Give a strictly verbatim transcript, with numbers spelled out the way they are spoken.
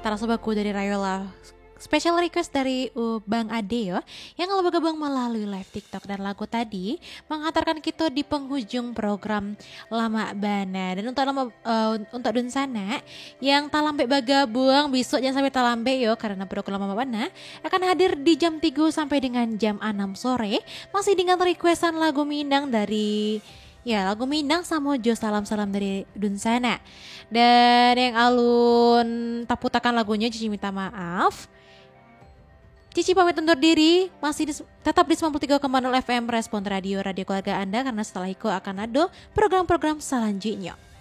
Tarasobaku dari Rayola. Special request dari uh, Bang Ade yo, yang kalau bergabung melalui live TikTok, dan lagu tadi mengantarkan kita di penghujung program Lama Bana. Dan untuk lama uh, untuk dun sana yang talambe bergabung besok jangan sampai talambe yo, karena program Lama Bana akan hadir di jam tiga sampai dengan jam enam sore, masih dengan requestan lagu Minang dari ya lagu Minang sama Jo, salam-salam dari dun sana. Dan yang alun taputakan lagunya Cici minta maaf. Cici pamit undur diri, masih di, tetap di sembilan puluh tiga koma nol F M Respon Radio, radio keluarga Anda, karena setelah itu akan ada program-program selanjutnya.